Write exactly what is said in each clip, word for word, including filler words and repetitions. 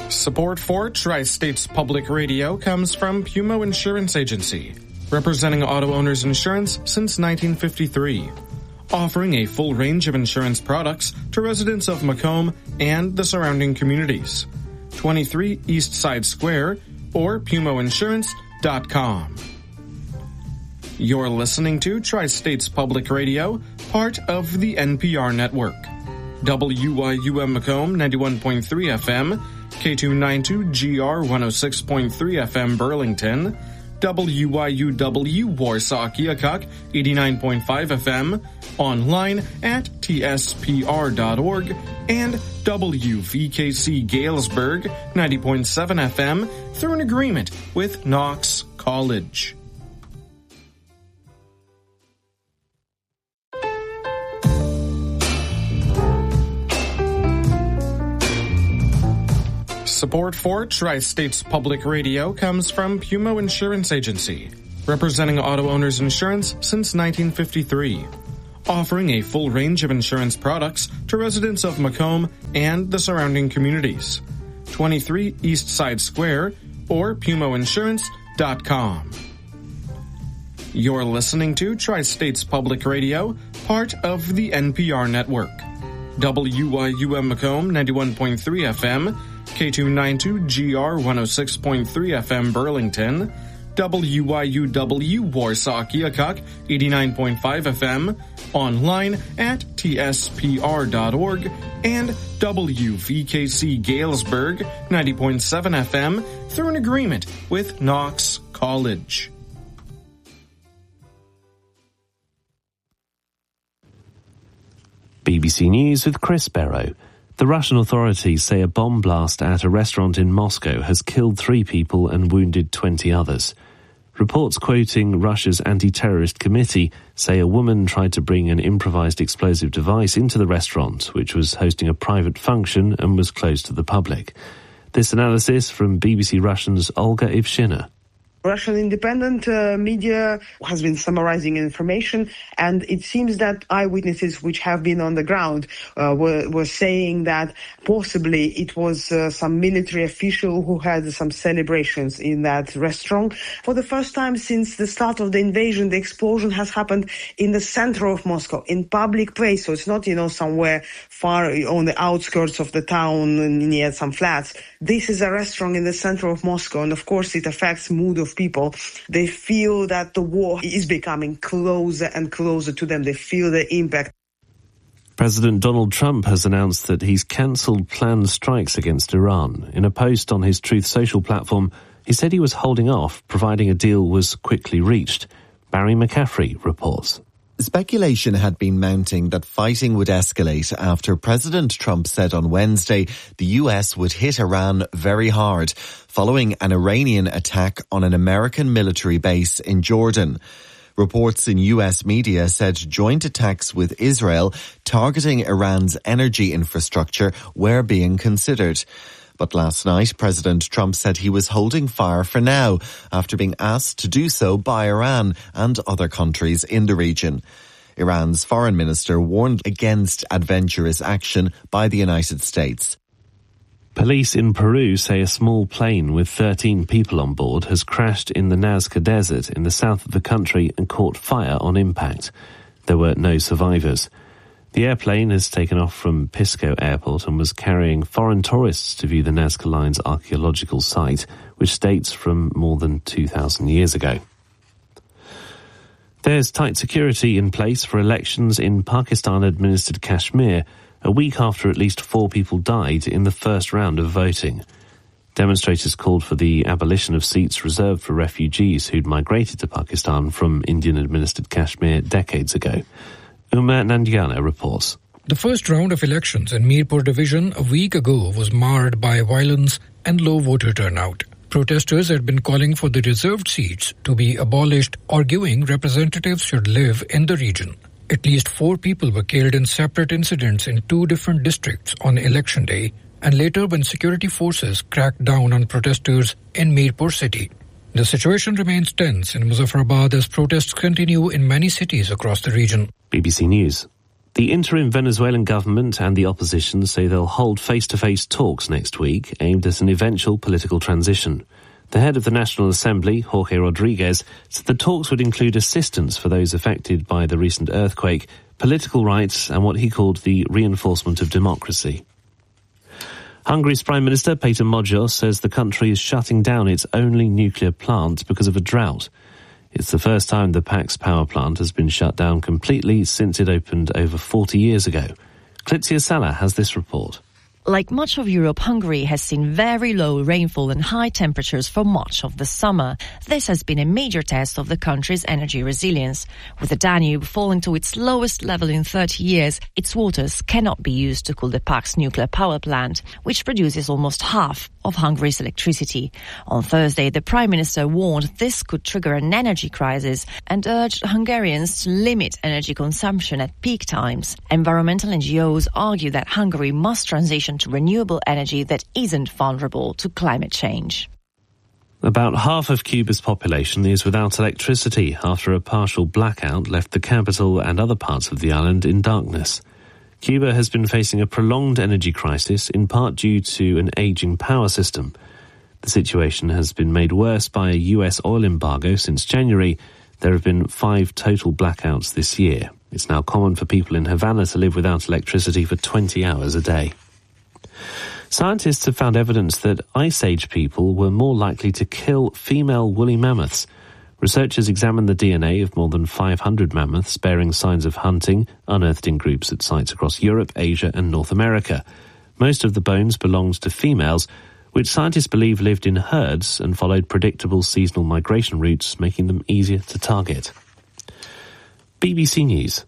Support for Tri-States Public Radio comes from Pumo Insurance Agency, representing auto owners insurance since nineteen fifty-three, offering a full range of insurance products to residents of Macomb and the surrounding communities. twenty-three East Side Square or pumo insurance dot com. You're listening to Tri-States Public Radio, part of the N P R network. W Y U M Macomb ninety-one point three F M, K two ninety-two G R one oh six point three F M Burlington, W Y U W Warsaw Keokuk eighty-nine point five F M, online at T S P R dot org, and W V K C Galesburg ninety point seven F M through an agreement with Knox College. Support for Tri-States Public Radio comes from Pumo Insurance Agency, representing auto owners insurance since nineteen fifty-three, offering a full range of insurance products to residents of Macomb and the surrounding communities. twenty-three East Side Square or pumo insurance dot com. You're listening to Tri-States Public Radio, part of the N P R network. W Y U M Macomb ninety-one point three F M, K two ninety-two G R one oh six point three F M Burlington, W Y U W Warsaw Keokuk eighty-nine point five F M, online at T S P R dot org, and W V K C Galesburg ninety point seven F M through an agreement with Knox College. B B C News with Chris Barrow. The Russian authorities say a bomb blast at a restaurant in Moscow has killed three people and wounded twenty others. Reports quoting Russia's anti-terrorist committee say a woman tried to bring an improvised explosive device into the restaurant, which was hosting a private function and was closed to the public. This analysis from B B C Russian's Olga Ivshina. Russian independent uh, media has been summarizing information, and it seems that eyewitnesses which have been on the ground uh, were, were saying that possibly it was uh, some military official who had some celebrations in that restaurant. For the first time since the start of the invasion, the explosion has happened in the center of Moscow, in public place, so it's not, you know, somewhere far on the outskirts of the town near some flats. This is a restaurant in the center of Moscow, and of course it affects mood of people. They feel that the war is becoming closer and closer to them. They feel the impact. President Donald Trump has announced that he's cancelled planned strikes against Iran. In a post on his Truth Social platform, he said he was holding off, providing a deal was quickly reached. Barry McCaffrey reports. Speculation had been mounting that fighting would escalate after President Trump said on Wednesday the U S would hit Iran very hard following an Iranian attack on an American military base in Jordan. Reports in U S media said joint attacks with Israel targeting Iran's energy infrastructure were being considered. But last night, President Trump said he was holding fire for now after being asked to do so by Iran and other countries in the region. Iran's foreign minister warned against adventurous action by the United States. Police in Peru say a small plane with thirteen people on board has crashed in the Nazca Desert in the south of the country and caught fire on impact. There were no survivors. The airplane has taken off from Pisco Airport and was carrying foreign tourists to view the Nazca Line's archaeological site, which dates from more than two thousand years ago. There's tight security in place for elections in Pakistan-administered Kashmir, a week after at least four people died in the first round of voting. Demonstrators called for the abolition of seats reserved for refugees who'd migrated to Pakistan from Indian-administered Kashmir decades ago. Uma Nandiana reports. The first round of elections in Mirpur division a week ago was marred by violence and low voter turnout. Protesters had been calling for the reserved seats to be abolished, arguing representatives should live in the region. At least four people were killed in separate incidents in two different districts on election day, and later when security forces cracked down on protesters in Mirpur city. The situation remains tense in Muzaffarabad as protests continue in many cities across the region. B B C News. The interim Venezuelan government and the opposition say they'll hold face-to-face talks next week aimed at an eventual political transition. The head of the National Assembly, Jorge Rodriguez, said the talks would include assistance for those affected by the recent earthquake, political rights and what he called the reinforcement of democracy. Hungary's Prime Minister, Péter Magyar, says the country is shutting down its only nuclear plant because of a drought. It's the first time the Pax power plant has been shut down completely since it opened over forty years ago. Klitsia Sala has this report. Like much of Europe, Hungary has seen very low rainfall and high temperatures for much of the summer. This has been a major test of the country's energy resilience. With the Danube falling to its lowest level in thirty years, its waters cannot be used to cool the Pax nuclear power plant, which produces almost half of Hungary's electricity. On Thursday, the Prime Minister warned this could trigger an energy crisis and urged Hungarians to limit energy consumption at peak times. Environmental N G Os argue that Hungary must transition to renewable energy that isn't vulnerable to climate change. About half of Cuba's population is without electricity after a partial blackout left the capital and other parts of the island in darkness. Cuba has been facing a prolonged energy crisis, in part due to an aging power system. The situation has been made worse by a U S oil embargo since January. There have been five total blackouts this year. It's now common for people in Havana to live without electricity for twenty hours a day. Scientists have found evidence that Ice Age people were more likely to kill female woolly mammoths. Researchers examined the D N A of more than five hundred mammoths bearing signs of hunting, unearthed in groups at sites across Europe, Asia and North America. Most of the bones belonged to females, which scientists believe lived in herds and followed predictable seasonal migration routes, making them easier to target. B B C News.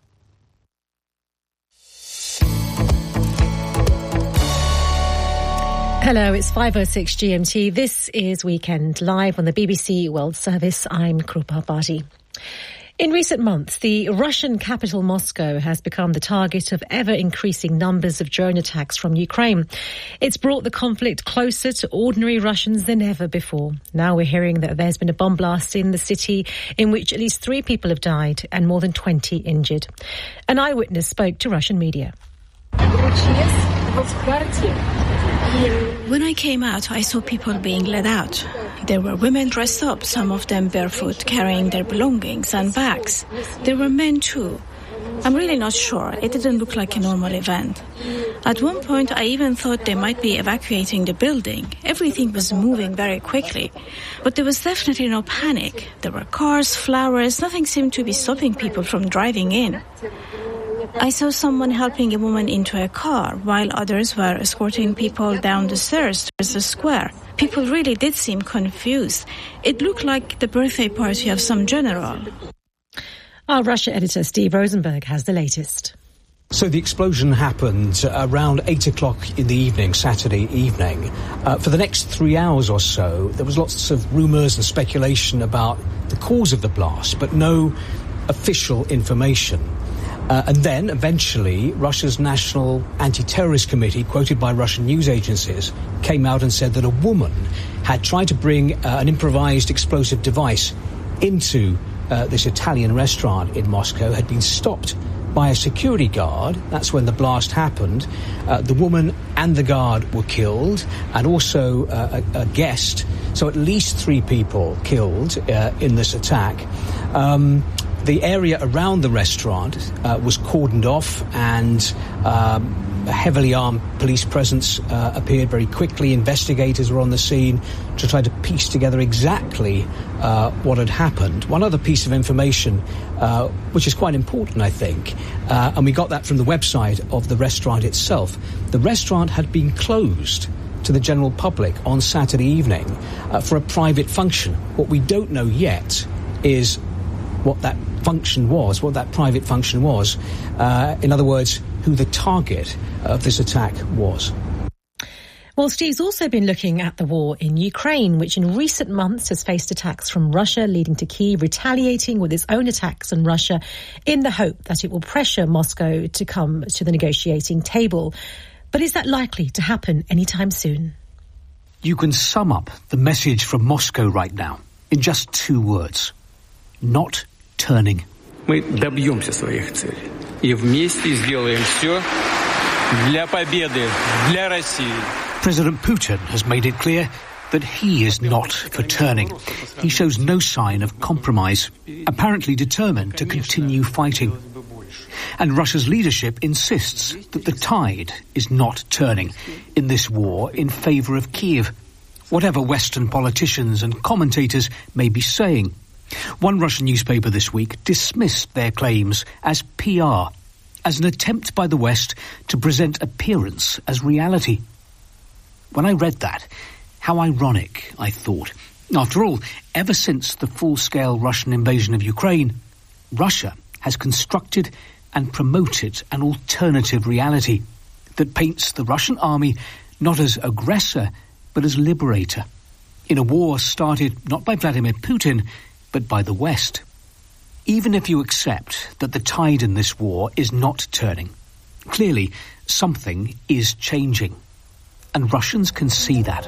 Hello, it's five oh six G M T. This is Weekend Live on the B B C World Service. I'm Krupa Bhatti. In recent months, the Russian capital Moscow has become the target of ever-increasing numbers of drone attacks from Ukraine. It's brought the conflict closer to ordinary Russians than ever before. Now we're hearing that there's been a bomb blast in the city in which at least three people have died and more than twenty injured. An eyewitness spoke to Russian media. When I came out, I saw people being led out. There were women dressed up, some of them barefoot, carrying their belongings and bags. There were men too. I'm really not sure. It didn't look like a normal event. At one point, I even thought they might be evacuating the building. Everything was moving very quickly. But there was definitely no panic. There were cars, flowers, nothing seemed to be stopping people from driving in. I saw someone helping a woman into a car, while others were escorting people down the stairs towards the square. People really did seem confused. It looked like the birthday party of some general. Our Russia editor Steve Rosenberg has the latest. So the explosion happened around eight o'clock in the evening, Saturday evening. Uh, for the next three hours or so, there was lots of rumours and speculation about the cause of the blast, but no official information. Uh, and then, eventually, Russia's National Anti-Terrorist Committee, quoted by Russian news agencies, came out and said that a woman had tried to bring uh, an improvised explosive device into uh, this Italian restaurant in Moscow, had been stopped by a security guard. That's when the blast happened. Uh, the woman and the guard were killed, and also uh, a, a guest. So at least three people killed uh, in this attack. Um, The area around the restaurant uh, was cordoned off, and um, a heavily armed police presence uh, appeared very quickly. Investigators were on the scene to try to piece together exactly uh, what had happened. One other piece of information, uh, which is quite important, I think, uh, and we got that from the website of the restaurant itself. The restaurant had been closed to the general public on Saturday evening uh, for a private function. What we don't know yet is what that function was, what that private function was. Uh, in other words, who the target of this attack was. Well, Steve's also been looking at the war in Ukraine, which in recent months has faced attacks from Russia, leading to Kyiv retaliating with its own attacks on Russia in the hope that it will pressure Moscow to come to the negotiating table. But is that likely to happen anytime soon? You can sum up the message from Moscow right now in just two words. Not turning. и вместе сделаем все для победы, для России. President Putin has made it clear that he is not for turning. He shows no sign of compromise, apparently determined to continue fighting. And Russia's leadership insists that the tide is not turning in this war in favour of Kiev, whatever Western politicians and commentators may be saying. One Russian newspaper this week dismissed their claims as P R, as an attempt by the West to present appearance as reality. When I read that, how ironic, I thought. After all, ever since the full-scale Russian invasion of Ukraine, Russia has constructed and promoted an alternative reality that paints the Russian army not as aggressor, but as liberator, in a war started not by Vladimir Putin, but by the West. Even if you accept that the tide in this war is not turning, clearly something is changing. And Russians can see that.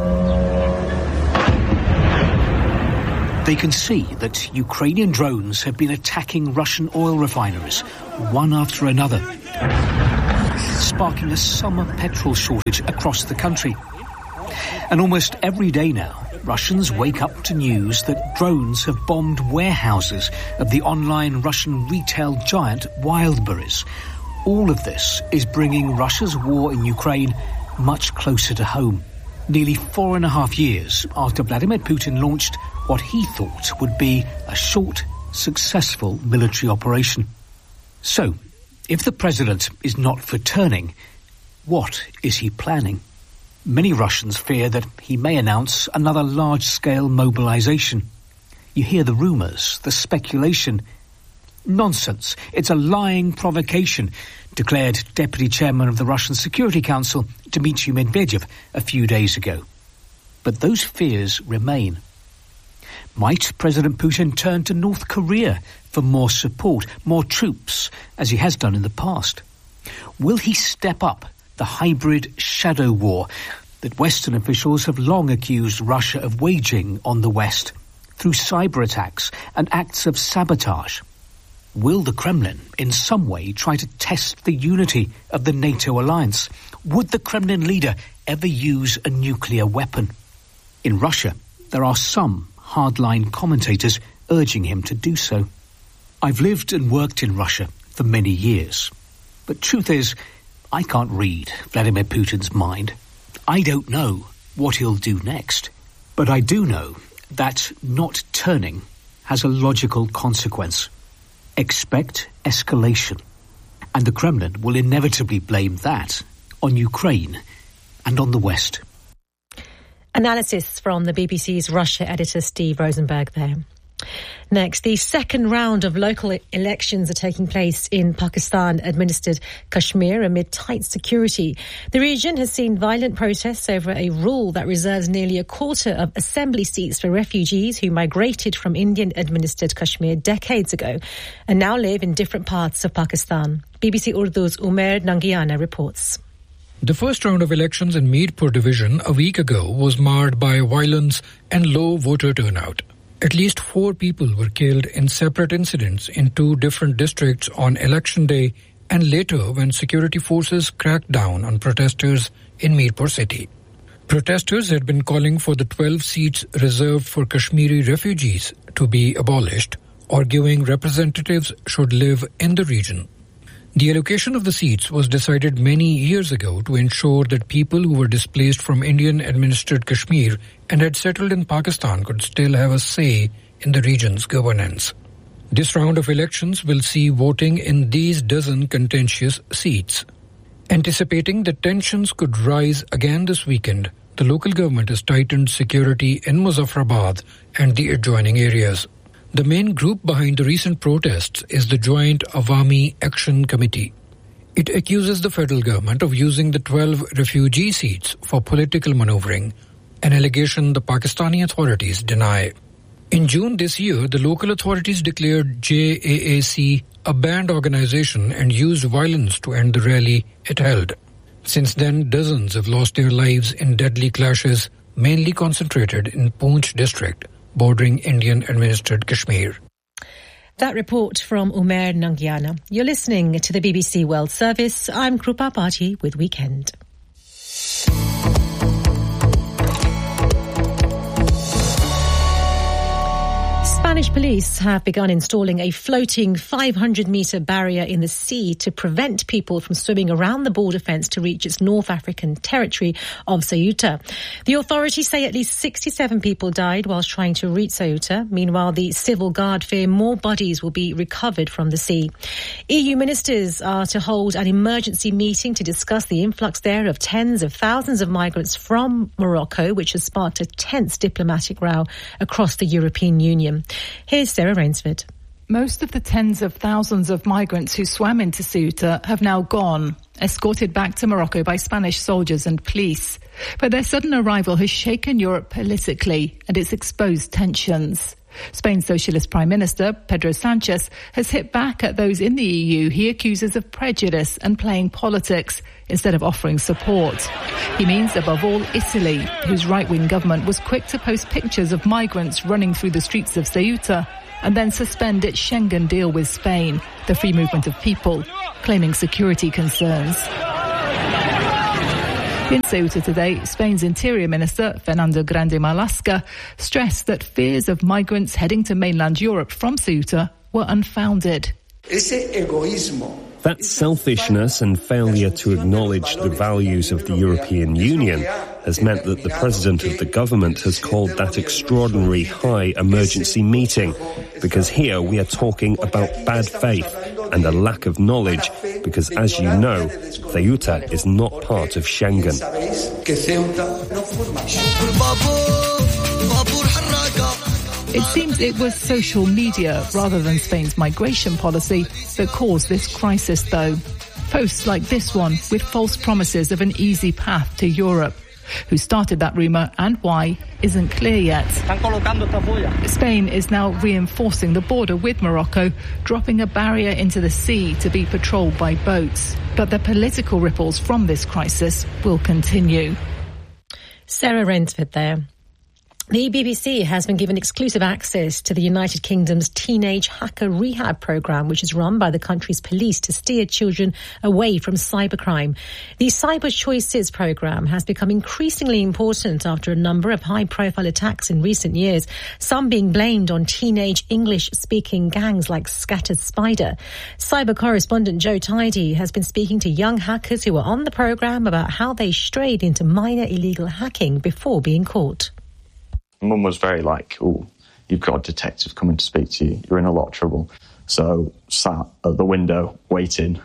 They can see that Ukrainian drones have been attacking Russian oil refineries, one after another, sparking a summer petrol shortage across the country. And almost every day now, Russians wake up to news that drones have bombed warehouses of the online Russian retail giant Wildberries. All of this is bringing Russia's war in Ukraine much closer to home. Nearly four and a half years after Vladimir Putin launched what he thought would be a short, successful military operation. So, if the president is not for turning, what is he planning? Many Russians fear that he may announce another large-scale mobilization. You hear the rumours, the speculation. Nonsense. It's a lying provocation, declared Deputy Chairman of the Russian Security Council, Dmitry Medvedev, a few days ago. But those fears remain. Might President Putin turn to North Korea for more support, more troops, as he has done in the past? Will he step up the hybrid shadow war that Western officials have long accused Russia of waging on the West through cyber attacks and acts of sabotage? Will the Kremlin in some way try to test the unity of the NATO alliance? Would the Kremlin leader ever use a nuclear weapon? In Russia, there are some hardline commentators urging him to do so. I've lived and worked in Russia for many years, but truth is, I can't read Vladimir Putin's mind. I don't know what he'll do next. But I do know that not turning has a logical consequence. Expect escalation. And the Kremlin will inevitably blame that on Ukraine and on the West. Analysis from the B B C's Russia editor Steve Rosenberg there. Next, the second round of local elections are taking place in Pakistan-administered Kashmir amid tight security. The region has seen violent protests over a rule that reserves nearly a quarter of assembly seats for refugees who migrated from Indian-administered Kashmir decades ago and now live in different parts of Pakistan. B B C Urdu's Umair Nangiana reports. The first round of elections in Mirpur division a week ago was marred by violence and low voter turnout. At least four people were killed in separate incidents in two different districts on election day and later when security forces cracked down on protesters in Mirpur city. Protesters had been calling for the twelve seats reserved for Kashmiri refugees to be abolished, arguing representatives should live in the region. The allocation of the seats was decided many years ago to ensure that people who were displaced from Indian-administered Kashmir and had settled in Pakistan could still have a say in the region's governance. This round of elections will see voting in these dozen contentious seats. Anticipating that tensions could rise again this weekend, the local government has tightened security in Muzaffarabad and the adjoining areas. The main group behind the recent protests is the Joint Awami Action Committee. It accuses the federal government of using the twelve refugee seats for political maneuvering, an allegation the Pakistani authorities deny. In June this year, the local authorities declared J A A C a banned organization and used violence to end the rally it held. Since then, dozens have lost their lives in deadly clashes, mainly concentrated in Poonch district, bordering Indian-administered Kashmir. That report from Umair Nangiana. You're listening to the B B C World Service. I'm Krupa Bhaji with Weekend. Spanish police have begun installing a floating five hundred metre barrier in the sea to prevent people from swimming around the border fence to reach its North African territory of Ceuta. The authorities say at least sixty-seven people died whilst trying to reach Ceuta. Meanwhile, the civil guard fear more bodies will be recovered from the sea. E U ministers are to hold an emergency meeting to discuss the influx there of tens of thousands of migrants from Morocco, which has sparked a tense diplomatic row across the European Union. Here's Sarah Rainsford. Most of the tens of thousands of migrants who swam into Ceuta have now gone, escorted back to Morocco by Spanish soldiers and police. But their sudden arrival has shaken Europe politically and it's exposed tensions. Spain's Socialist Prime Minister, Pedro Sanchez, has hit back at those in the E U he accuses of prejudice and playing politics instead of offering support. He means, above all, Italy, whose right-wing government was quick to post pictures of migrants running through the streets of Ceuta and then suspend its Schengen deal with Spain, the free movement of people, claiming security concerns. In Ceuta today, Spain's Interior Minister, Fernando Grande Marlaska, stressed that fears of migrants heading to mainland Europe from Ceuta were unfounded. That selfishness and failure to acknowledge the values of the European Union has meant that the President of the government has called that extraordinary high emergency meeting, because here we are talking about bad faith and a lack of knowledge, because, as you know, Ceuta is not part of Schengen. It seems it was social media rather than Spain's migration policy that caused this crisis, though. Posts like this one with false promises of an easy path to Europe. Who started that rumour and why isn't clear yet. Spain is now reinforcing the border with Morocco, dropping a barrier into the sea to be patrolled by boats. But the political ripples from this crisis will continue. Sarah Rainsford there. The B B C has been given exclusive access to the United Kingdom's Teenage Hacker Rehab programme, which is run by the country's police to steer children away from cybercrime. The Cyber Choices programme has become increasingly important after a number of high-profile attacks in recent years, some being blamed on teenage English-speaking gangs like Scattered Spider. Cyber correspondent Joe Tidy has been speaking to young hackers who were on the programme about how they strayed into minor illegal hacking before being caught. Mum was very like, oh, you've got a detective coming to speak to you. You're in a lot of trouble. So sat at the window waiting.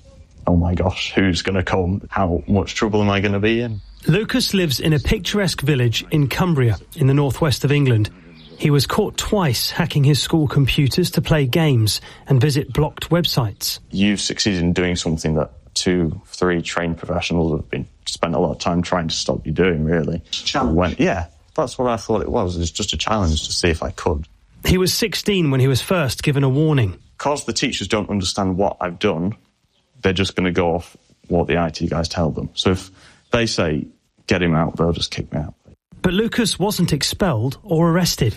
Oh my gosh, who's going to come? How much trouble am I going to be in? Lucas lives in a picturesque village in Cumbria, in the northwest of England. He was caught twice hacking his school computers to play games and visit blocked websites. You've succeeded in doing something that two, three trained professionals have been spent a lot of time trying to stop you doing, really. Challenge. When, yeah. That's what I thought it was. It was just a challenge to see if I could. He was sixteen when he was first given a warning. Because the teachers don't understand what I've done, they're just going to go off what the I T guys tell them. So if they say, get him out, they'll just kick me out. But Lucas wasn't expelled or arrested.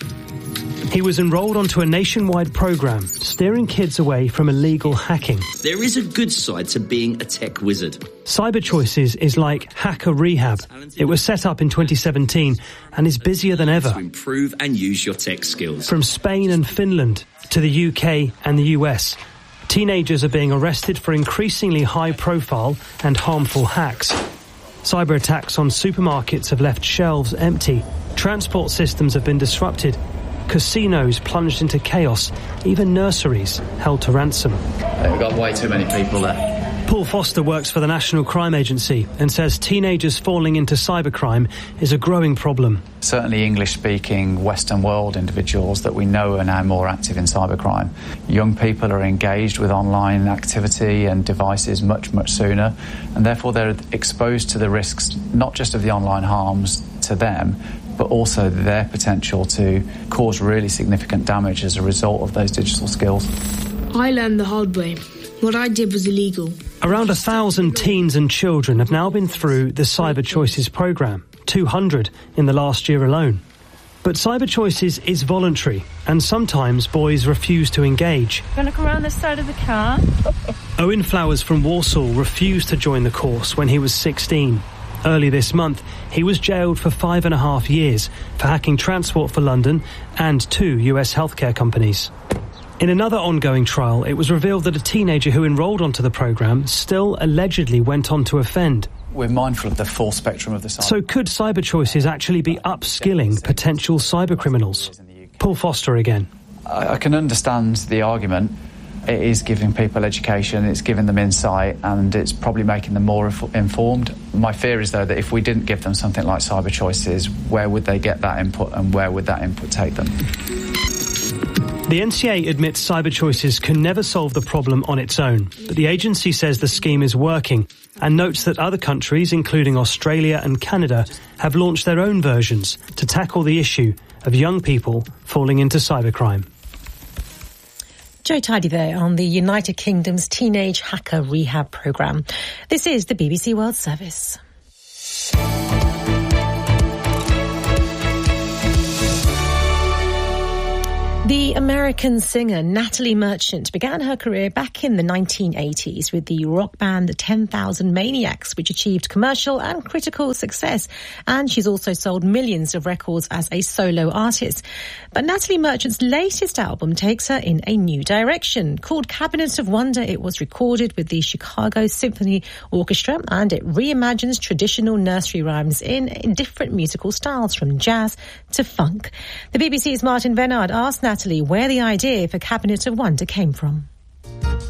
He was enrolled onto a nationwide programme steering kids away from illegal hacking. There is a good side to being a tech wizard. Cyber Choices is like Hacker Rehab. It was set up in twenty seventeen and is busier than ever. To improve and use your tech skills. From Spain and Finland to the U K and the U S, teenagers are being arrested for increasingly high-profile and harmful hacks. Cyber attacks on supermarkets have left shelves empty. Transport systems have been disrupted. Casinos plunged into chaos, even nurseries held to ransom. We've got way too many people there. Paul Foster works for the National Crime Agency and says teenagers falling into cybercrime is a growing problem. Certainly English-speaking Western world individuals that we know are now more active in cybercrime. Young people are engaged with online activity and devices much, much sooner, and therefore they're exposed to the risks not just of the online harms to them, but also their potential to cause really significant damage as a result of those digital skills. I learned the hard way. What I did was illegal. Around a thousand teens and children have now been through the Cyber Choices programme, two hundred in the last year alone. But Cyber Choices is voluntary, and sometimes boys refuse to engage. Going to come around this side of the car? Owen Flowers from Walsall refused to join the course when he was sixteen. Early this month, he was jailed for five and a half years for hacking Transport for London and two U S healthcare companies. In another ongoing trial, it was revealed that a teenager who enrolled onto the programme still allegedly went on to offend. We're mindful of the full spectrum of the cyber. So could Cyber Choices actually be upskilling potential cyber criminals? Paul Foster again. I, I can understand the argument. It is giving people education, it's giving them insight, and it's probably making them more inf- informed. My fear is, though, that if we didn't give them something like Cyber Choices, where would they get that input and where would that input take them? The N C A admits Cyber Choices can never solve the problem on its own, but the agency says the scheme is working and notes that other countries, including Australia and Canada, have launched their own versions to tackle the issue of young people falling into cybercrime. Joe Tidy there on the United Kingdom's Teenage Hacker Rehab Programme. This is the B B C World Service. The American singer Natalie Merchant began her career back in the nineteen eighties with the rock band The ten thousand Maniacs, which achieved commercial and critical success. And she's also sold millions of records as a solo artist. But Natalie Merchant's latest album takes her in a new direction. Called Cabinet of Wonder, it was recorded with the Chicago Symphony Orchestra, and it reimagines traditional nursery rhymes in different musical styles, from jazz to funk. The B B C's Martin Venard asked Natalie where the idea for Cabinet of Wonder came from.